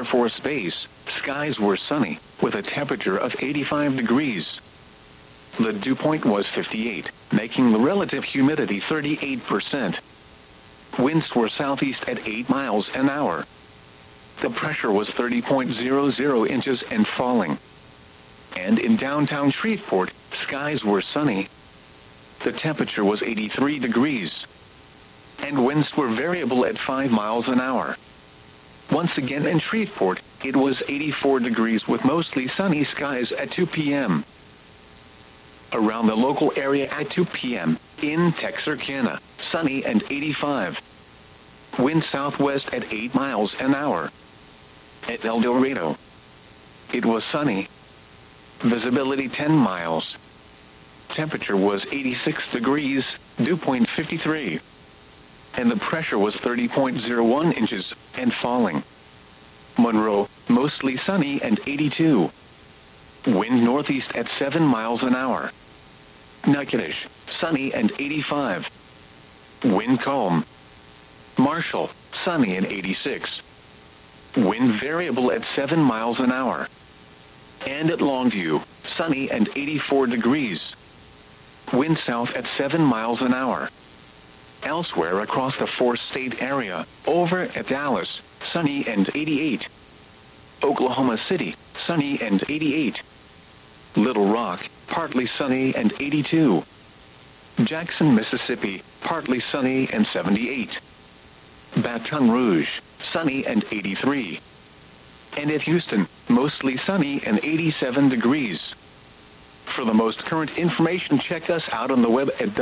Air Force Base, skies were sunny, with a temperature of 85 degrees. The dew point was 58, making the relative humidity 38%. Winds were southeast at 8 miles an hour. The pressure was 30.00 inches and falling. And in downtown Shreveport, skies were sunny. The temperature was 83 degrees. And winds were variable at 5 miles an hour. Once again in Shreveport, it was 84 degrees with mostly sunny skies at 2 p.m. Around the local area at 2 p.m., in Texarkana, sunny and 85. Wind southwest at 8 miles an hour. At El Dorado, it was sunny. Visibility 10 miles. Temperature was 86 degrees, dew point 53. And the pressure was 30.01 inches, and falling. Monroe, mostly sunny and 82. Wind northeast at 7 miles an hour. Natchitoches, sunny and 85. Wind calm. Marshall, sunny and 86. Wind variable at 7 miles an hour. And at Longview, sunny and 84 degrees. Wind south at 7 miles an hour. Elsewhere across the four-state area, over at Dallas, sunny and 88. Oklahoma City, sunny and 88. Little Rock, partly sunny and 82. Jackson, Mississippi, partly sunny and 78. Baton Rouge, sunny and 83. And at Houston, mostly sunny and 87 degrees. For the most current information, check us out on the web at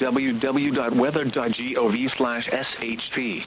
www.weather.gov/SHP.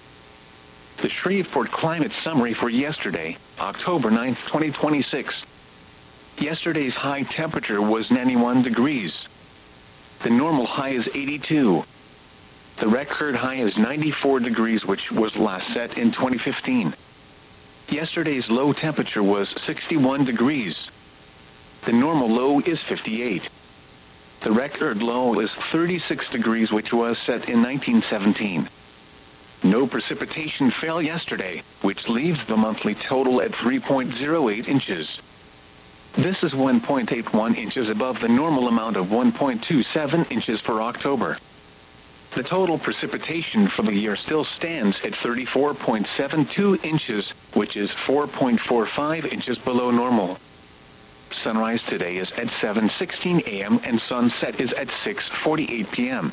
The Shreveport Climate Summary for yesterday, October 9, 2026. Yesterday's high temperature was 91 degrees. The normal high is 82. The record high is 94 degrees, which was last set in 2015. Yesterday's low temperature was 61 degrees. The normal low is 58. The record low is 36 degrees, which was set in 1917. No precipitation fell yesterday, which leaves the monthly total at 3.08 inches. This is 1.81 inches above the normal amount of 1.27 inches for October. The total precipitation for the year still stands at 34.72 inches, which is 4.45 inches below normal. Sunrise today is at 7:16 a.m. and sunset is at 6:48 p.m.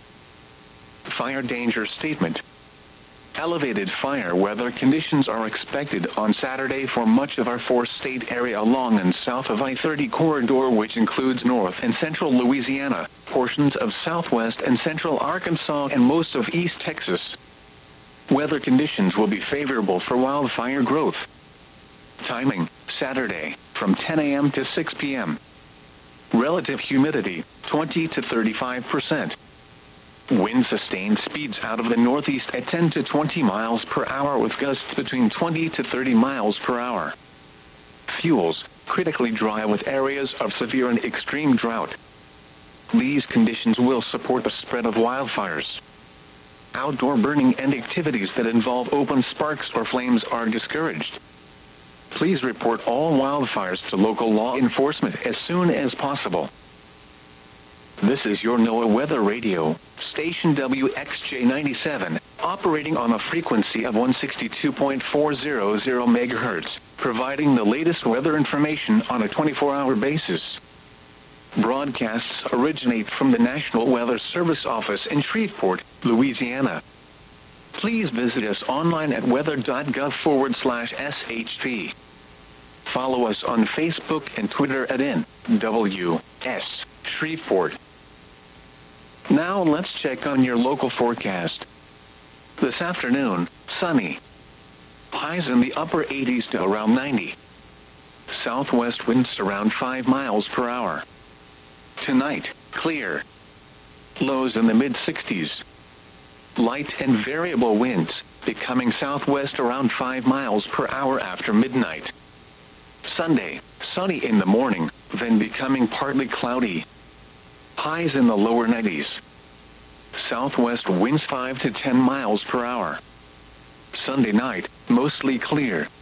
Fire danger statement. Elevated fire weather conditions are expected on Saturday for much of our four-state area along and south of I-30 corridor, which includes north and central Louisiana, portions of southwest and central Arkansas, and most of East Texas. Weather conditions will be favorable for wildfire growth. Timing, Saturday, from 10 a.m. to 6 p.m. Relative humidity, 20 to 35%. Wind sustained speeds out of the northeast at 10 to 20 miles per hour with gusts between 20 to 30 miles per hour. Fuels, critically dry with areas of severe and extreme drought. These conditions will support the spread of wildfires. Outdoor burning and activities that involve open sparks or flames are discouraged. Please report all wildfires to local law enforcement as soon as possible. This is your NOAA Weather Radio, station WXJ97, operating on a frequency of 162.400 MHz, providing the latest weather information on a 24-hour basis. Broadcasts originate from the National Weather Service office in Shreveport, Louisiana. Please visit us online at weather.gov/SHP. Follow us on Facebook and Twitter at NWS Shreveport. Now let's check on your local forecast. This afternoon, sunny. Highs in the upper 80s to around 90. Southwest winds around 5 miles per hour. Tonight, clear. Lows in the mid-60s. Light and variable winds, becoming southwest around 5 miles per hour after midnight. Sunday, sunny in the morning, then becoming partly cloudy. Highs in the lower 90s. Southwest winds 5 to 10 miles per hour. Sunday night, mostly clear,